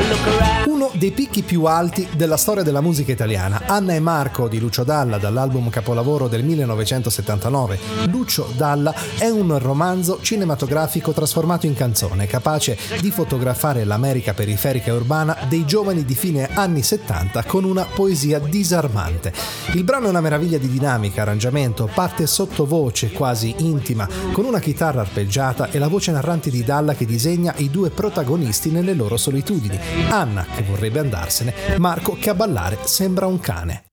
Uno dei picchi più alti della storia della musica italiana, Anna e Marco di Lucio Dalla, dall'album capolavoro del 1979. Lucio Dalla è un romanzo cinematografico trasformato in canzone, capace di fotografare l'America periferica e urbana dei giovani di fine anni 70 con una poesia disarmante. Il brano è una meraviglia di dinamica, arrangiamento, parte sottovoce quasi intima, con una chitarra arpeggiata e la voce narrante di Dalla che disegna i due protagonisti nelle loro solitudini. Anna che vorrebbe andarsene, Marco che a ballare sembra un cane.